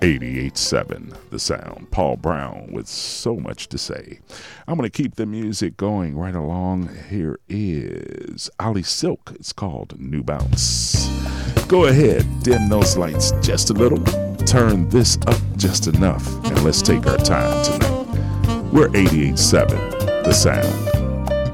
88.7 The Sound. Paul Brown with so much to say. I'm going to keep the music going right along. Here is Ali Silk. It's called New Bounce. Go ahead, dim those lights just a little. Turn this up just enough. And let's take our time tonight. We're 88.7 The Sound.